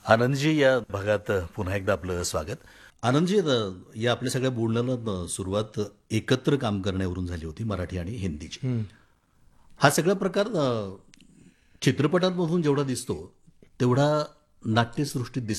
आनंदजी या भागात पुन्हा एकदा आपलं स्वागत. आनंदजी, या आपल्या सगळ्या बोलण्याला सुरुवात एकत्र काम करण्यावरून झाली होती, मराठी आणि हिंदीची. हा सगळा प्रकार चित्रपटांमधून जेवढा दिसतो तेवढा नाट्यसृष्टीत दिसत